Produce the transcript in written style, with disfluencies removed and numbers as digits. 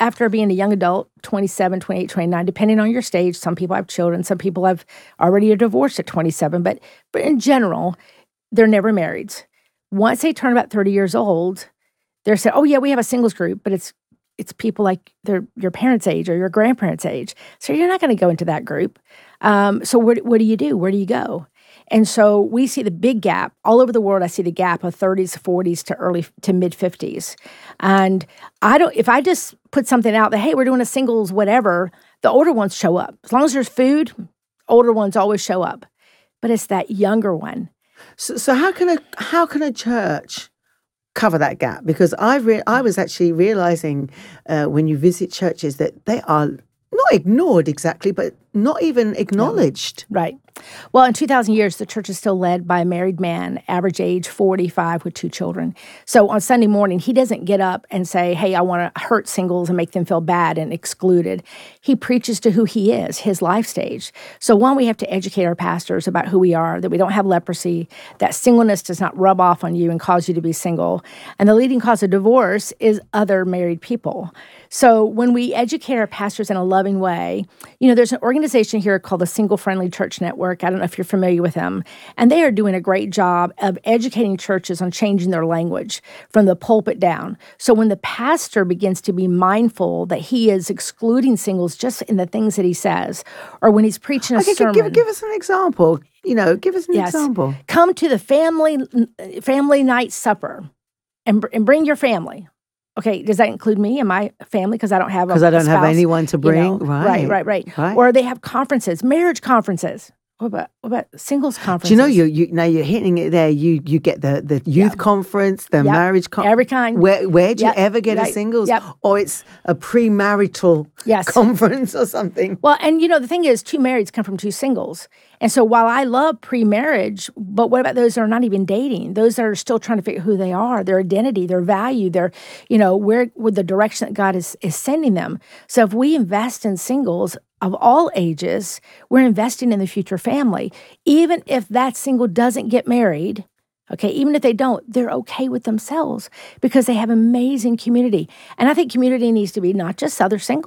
after being a young adult, 27, 28, 29, depending on your stage. Some people have children. Some people have already divorced at 27. But in general, they're never married. Once they turn about 30 years old, they're saying, oh, yeah, we have a singles group, but it's people like your parents' age or your grandparents' age. So you're not going to go into that group. So what do you do? Where do you go? And so we see the big gap all over the world. I see the gap of 30s, 40s to early to mid 50s. And if I just put something out that, hey, we're doing a singles, whatever, the older ones show up. As long as there's food, older ones always show up. But it's that younger one. So how can a church cover that gap? Because I was actually realizing when you visit churches that they are not ignored exactly, but not even acknowledged. No. Right. Well, in 2,000 years, the church is still led by a married man, average age 45 with 2 children. So on Sunday morning, he doesn't get up and say, hey, I want to hurt singles and make them feel bad and excluded. He preaches to who he is, his life stage. So one, we have to educate our pastors about who we are, that we don't have leprosy, that singleness does not rub off on you and cause you to be single. And the leading cause of divorce is other married people. So when we educate our pastors in a loving way, there's an organization here called the Single Friendly Church Network. I don't know if you're familiar with them. And they are doing a great job of educating churches on changing their language from the pulpit down. So when the pastor begins to be mindful that he is excluding singles just in the things that he says, or when he's preaching a sermon. Give us an example. Give us an example. Come to the family night supper and bring your family. Okay, does that include me and my family? Because I don't have a spouse. Because I don't have anyone to bring. Right. Or they have conferences, marriage conferences. What about singles conferences? Do you know, now you're hitting it there. You get the youth conference, the marriage conference. Every kind. Where do you ever get a singles? Or it's a premarital conference or something. Well, and the thing is, 2 marrieds come from 2 singles. And so while I love pre-marriage, but what about those that are not even dating? Those that are still trying to figure out who they are, their identity, their value, their, where with the direction that God is sending them. So if we invest in singles of all ages, we're investing in the future family. Even if that single doesn't get married, okay, even if they don't, they're okay with themselves because they have amazing community. And I think community needs to be not just other singles.